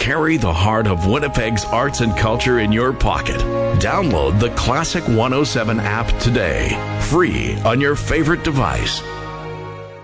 carry the heart of Winnipeg's arts and culture in your pocket. Download the Classic 107 app today, free on your favorite device.